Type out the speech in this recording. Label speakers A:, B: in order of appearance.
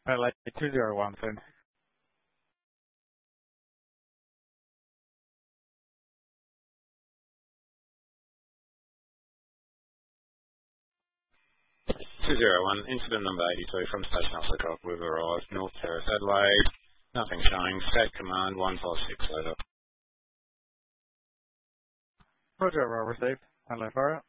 A: Adelaide 201, send.
B: Incident number 82 from Station Officer Cock. We've arrived. North Terrace, Adelaide. Nothing showing. State Command 156 over.
A: Roger, well received. Adelaide Fire.